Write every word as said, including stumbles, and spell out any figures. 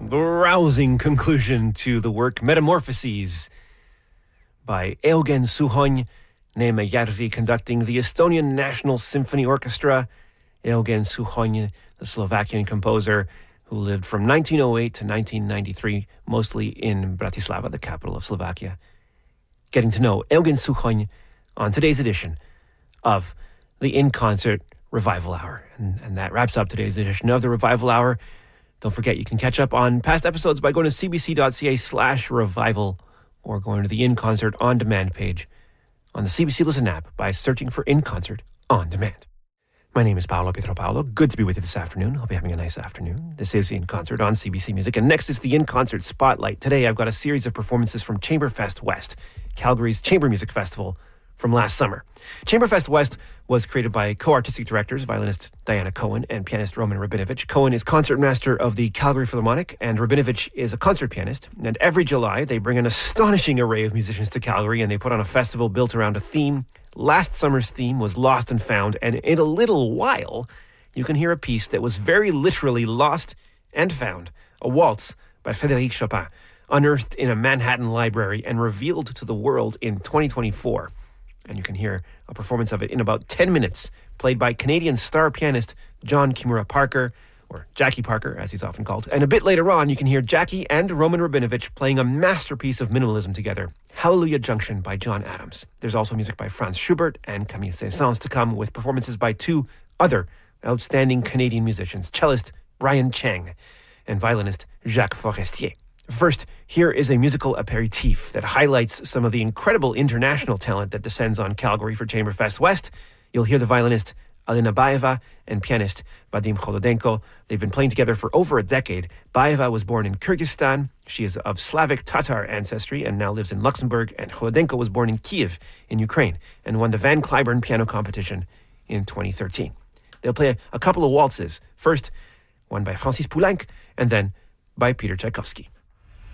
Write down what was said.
the rousing conclusion to the work Metamorphoses by Eugen Suhony, Neeme Järvi conducting the Estonian National Symphony Orchestra. Eugen Suhony, the Slovakian composer who lived from nineteen oh eight to nineteen ninety-three, mostly in Bratislava, the capital of Slovakia. Getting to know Eugen Suhony on today's edition of the In Concert Revival Hour. And, and that wraps up today's edition of the Revival Hour. Don't forget, you can catch up on past episodes by going to cbc.ca slash revival or going to the In Concert On Demand page on the C B C Listen app by searching for In Concert On Demand. My name is Paolo Pietro Paolo. Good to be with you this afternoon. Hope you're having a nice afternoon. This is In Concert on C B C Music. And next is the In Concert Spotlight. Today I've got a series of performances from Chamberfest West, Calgary's chamber music festival from last summer. Chamberfest West was created by co-artistic directors, violinist Diana Cohen and pianist Roman Rabinovich. Cohen is concertmaster of the Calgary Philharmonic, and Rabinovich is a concert pianist. And every July, they bring an astonishing array of musicians to Calgary, and they put on a festival built around a theme. Last summer's theme was Lost and Found, and in a little while, you can hear a piece that was very literally lost and found, a waltz by Frédéric Chopin, unearthed in a Manhattan library and revealed to the world in twenty twenty-four. And you can hear a performance of it in about ten minutes, played by Canadian star pianist John Kimura Parker, or Jackie Parker, as he's often called. And a bit later on, you can hear Jackie and Roman Rabinovich playing a masterpiece of minimalism together, Hallelujah Junction by John Adams. There's also music by Franz Schubert and Camille Saint-Saëns to come, with performances by two other outstanding Canadian musicians, cellist Brian Chang and violinist Jacques Forestier. First, here is a musical aperitif that highlights some of the incredible international talent that descends on Calgary for Chamberfest West. You'll hear the violinist Alina Baeva and pianist Vadim Kholodenko. They've been playing together for over a decade. Baeva was born in Kyrgyzstan. She is of Slavic Tatar ancestry and now lives in Luxembourg. And Kholodenko was born in Kiev in Ukraine and won the Van Cliburn piano competition in twenty thirteen. They'll play a, a couple of waltzes. First, one by Francis Poulenc, and then by Peter Tchaikovsky.